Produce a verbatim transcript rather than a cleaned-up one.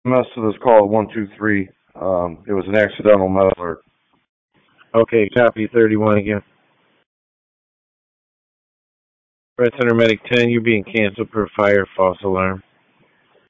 Most of this call at one two three. Um, it was an accidental metal alert. Okay, copy thirty-one again. Red Center Medic ten, you're being canceled per fire false alarm.